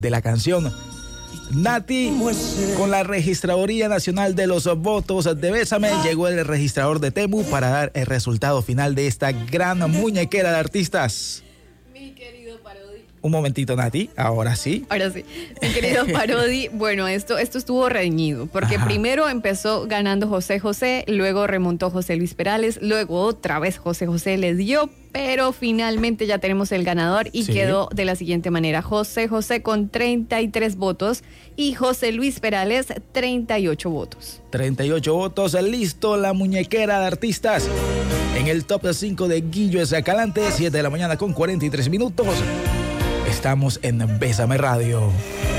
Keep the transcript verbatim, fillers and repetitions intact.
de la canción. Nati, con la Registraduría Nacional de los Votos de Bésame, llegó el registrador de Temu para dar el resultado final de esta gran muñequera de artistas. Mi querido Parodi. Un momentito, Nati, ahora sí. Ahora sí, mi querido Parodi, bueno, esto, esto estuvo reñido, porque Ajá. primero empezó ganando José José, luego remontó José Luis Perales, luego otra vez José José le dio, pero finalmente ya tenemos el ganador y sí. quedó de la siguiente manera: José José con treinta y tres votos y José Luis Perales treinta y ocho votos. treinta y ocho votos, listo, la muñequera de artistas. En el top cinco de Guillo Escalante, siete de la mañana con cuarenta y tres minutos. Estamos en Bésame Radio.